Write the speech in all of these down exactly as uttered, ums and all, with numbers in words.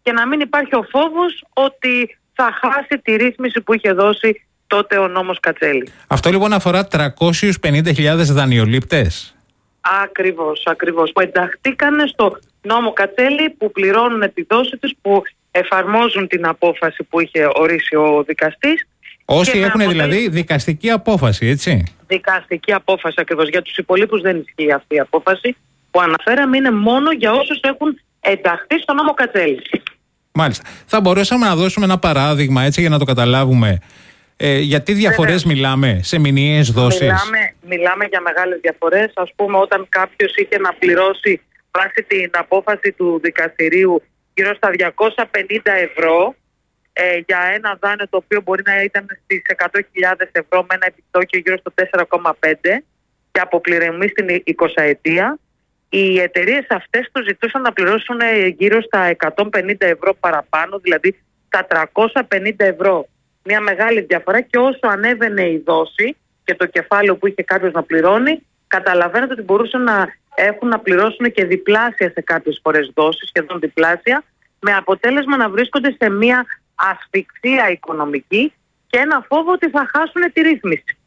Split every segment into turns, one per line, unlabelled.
και να μην υπάρχει ο φόβος ότι θα χάσει τη ρύθμιση που είχε δώσει τότε ο νόμος Κατσέλη.
Αυτό λοιπόν αφορά τριακόσιους πενήντα χιλιάδες δανειολήπτες.
Ακριβώς, ακριβώς. Που ενταχθήκανε στο νόμο Κατσέλη, που πληρώνουν τη δόση τους, που εφαρμόζουν την απόφαση που είχε ορίσει ο δικαστής.
Όσοι έχουν αποτέλει... δηλαδή δικαστική απόφαση, έτσι.
Δικαστική απόφαση, ακριβώς. Για τους υπολείπους δεν ισχύει αυτή η απόφαση που αναφέραμε, είναι μόνο για όσους έχουν ενταχθεί στο νόμο Κατσέλη.
Μάλιστα. Θα μπορούσαμε να δώσουμε ένα παράδειγμα, έτσι, για να το καταλάβουμε. Ε, για τι διαφορές Βέβαια. μιλάμε σε μηνιαίες δόσεις?
Μιλάμε, μιλάμε για μεγάλες διαφορές. Ας πούμε, όταν κάποιος είχε να πληρώσει βάσει την απόφαση του δικαστηρίου γύρω στα διακόσια πενήντα ευρώ ε, για ένα δάνειο το οποίο μπορεί να ήταν στις εκατό χιλιάδες ευρώ με ένα επιτόκιο γύρω στο τέσσερα κόμμα πέντε και αποπληρωμή στην εικοσαετία, οι εταιρείες αυτές τους ζητούσαν να πληρώσουν γύρω στα εκατόν πενήντα ευρώ παραπάνω, δηλαδή στα τριακόσια πενήντα ευρώ. Μια μεγάλη διαφορά, και όσο ανέβαινε η δόση και το κεφάλαιο που είχε κάποιος να πληρώνει, καταλαβαίνετε ότι μπορούσαν να έχουν να πληρώσουν και διπλάσια σε κάποιες φορές δόσεις, σχεδόν διπλάσια, με αποτέλεσμα να βρίσκονται σε μια ασφυξία οικονομική και ένα φόβο ότι θα χάσουν τη ρύθμιση.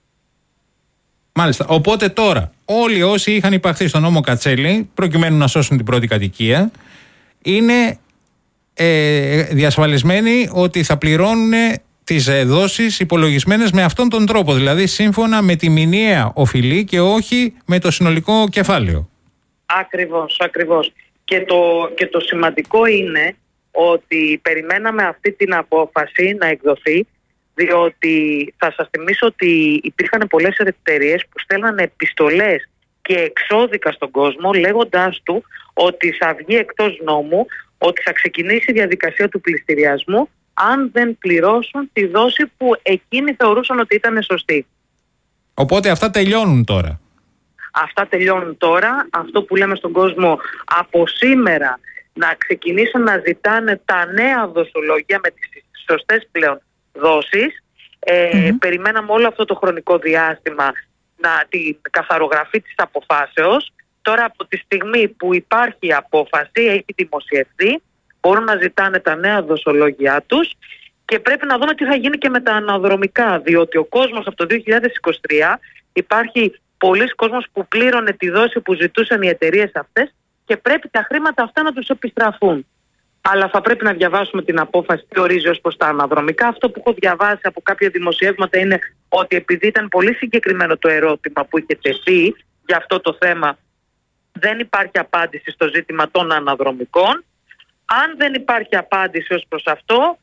Μάλιστα. Οπότε τώρα όλοι όσοι είχαν υπαχθεί στον νόμο Κατσέλη προκειμένου να σώσουν την πρώτη κατοικία είναι ε, διασφαλισμένοι ότι θα πληρώνουν τις δόσεις υπολογισμένες με αυτόν τον τρόπο, δηλαδή σύμφωνα με τη μηνιαία οφειλή και όχι με το συνολικό κεφάλαιο.
Ακριβώς, ακριβώς. Και το, και το σημαντικό είναι ότι περιμέναμε αυτή την απόφαση να εκδοθεί, διότι θα σας θυμίσω ότι υπήρχαν πολλές εταιρείες που στέλνανε επιστολές και εξώδικα στον κόσμο λέγοντάς του ότι θα βγει εκτός νόμου, ότι θα ξεκινήσει η διαδικασία του πληστηριασμού αν δεν πληρώσουν τη δόση που εκείνοι θεωρούσαν ότι ήταν σωστή.
Οπότε αυτά τελειώνουν τώρα.
Αυτά τελειώνουν τώρα. Αυτό που λέμε στον κόσμο από σήμερα, να ξεκινήσουν να ζητάνε τα νέα δοσολόγια με τις σωστές πλέον δόσεις. Ε, mm-hmm. Περιμέναμε όλο αυτό το χρονικό διάστημα να, την καθαρογραφή της αποφάσεως. Τώρα από τη στιγμή που υπάρχει η απόφαση, έχει δημοσιευθεί, μπορούν να ζητάνε τα νέα δοσολόγια τους και πρέπει να δούμε τι θα γίνει και με τα αναδρομικά, διότι ο κόσμος από το δύο χιλιάδες είκοσι τρία υπάρχει πολλοί κόσμος που πλήρωνε τη δόση που ζητούσαν οι εταιρείες αυτές και πρέπει τα χρήματα αυτά να τους επιστραφούν. Αλλά θα πρέπει να διαβάσουμε την απόφαση τι ορίζει ως προς τα αναδρομικά. Αυτό που έχω διαβάσει από κάποια δημοσιεύματα είναι ότι επειδή ήταν πολύ συγκεκριμένο το ερώτημα που είχε τεθεί για αυτό το θέμα, δεν υπάρχει απάντηση στο ζήτημα των αναδρομικών. Αν δεν υπάρχει απάντηση ως προς αυτό,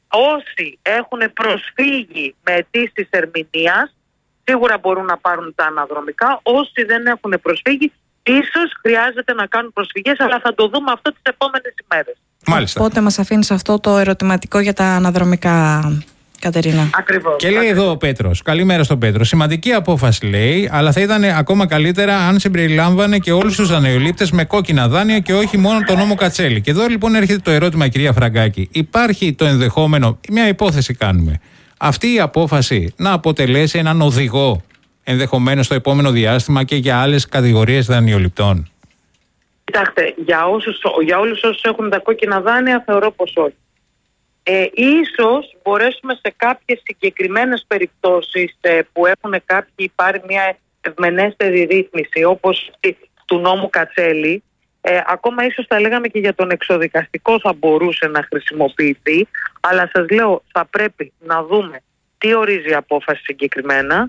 όσοι έχουν προσφύγει με αιτήσεις ερμηνείας σίγουρα μπορούν να πάρουν τα αναδρομικά. Όσοι δεν έχουν προσφύγει, ίσως χρειάζεται να κάνουν προσφυγές, αλλά θα το δούμε αυτό τις επόμενες ημέρες.
Μάλιστα.
Οπότε μας αφήνεις αυτό το ερωτηματικό για τα αναδρομικά, Κατερίνα.
Ακριβώς.
Και λέει
ακριβώς.
εδώ ο Πέτρος, καλημέρα στον Πέτρο. Σημαντική απόφαση λέει, αλλά θα ήταν ακόμα καλύτερα αν συμπεριλάμβανε και όλους τους δανειολήπτες με κόκκινα δάνεια και όχι μόνο τον νόμο Κατσέλη. Και εδώ λοιπόν έρχεται το ερώτημα, κυρία Φραγκάκη. Υπάρχει το ενδεχόμενο, μια υπόθεση κάνουμε, αυτή η απόφαση να αποτελέσει έναν οδηγό ενδεχομένως στο επόμενο διάστημα και για άλλες κατηγορίες δανειοληπτών?
Κοιτάξτε, για, όσους, για όλους όσους έχουν τα κόκκινα δάνεια θεωρώ πως όχι. Ε, ίσως μπορέσουμε σε κάποιες συγκεκριμένες περιπτώσεις ε, που έχουν κάποιοι πάρει μια ευμενέστερη ρύθμιση όπως του νόμου Κατσέλη, ε, ακόμα ίσως θα λέγαμε και για τον εξοδικαστικό θα μπορούσε να χρησιμοποιηθεί, αλλά σας λέω θα πρέπει να δούμε τι ορίζει η απόφαση συγκεκριμένα.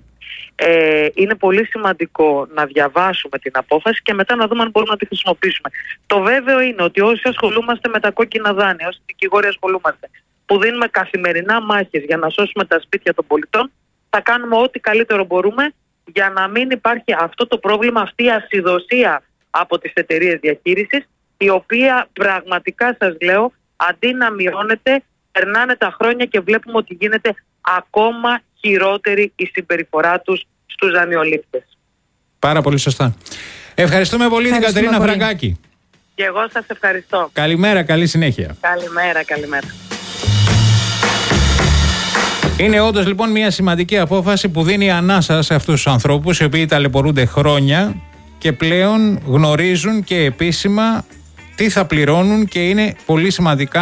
Ε, είναι πολύ σημαντικό να διαβάσουμε την απόφαση και μετά να δούμε αν μπορούμε να τη χρησιμοποιήσουμε. Το βέβαιο είναι ότι όσοι ασχολούμαστε με τα κόκκινα δάνεια, όσοι δικηγόροι ασχολούμαστε, που δίνουμε καθημερινά μάχες για να σώσουμε τα σπίτια των πολιτών, θα κάνουμε ό,τι καλύτερο μπορούμε για να μην υπάρχει αυτό το πρόβλημα, αυτή η ασυδοσία από τις εταιρείες διαχείρισης, η οποία πραγματικά σας λέω, αντί να μειώνεται, περνάνε τα χρόνια και βλέπουμε ότι γίνεται ακόμα χειρότερη η συμπεριφορά τους στους δανειολήπτες.
Πάρα πολύ σωστά. Ευχαριστούμε πολύ την Κατερίνα πολύ. Φραγκάκη.
Και εγώ σας ευχαριστώ.
Καλημέρα, καλή συνέχεια.
Καλημέρα, καλημέρα.
Είναι όντως λοιπόν μια σημαντική απόφαση που δίνει ανάσα σε αυτούς τους ανθρώπους οι οποίοι ταλαιπωρούνται χρόνια και πλέον γνωρίζουν και επίσημα τι θα πληρώνουν και είναι πολύ σημαντικά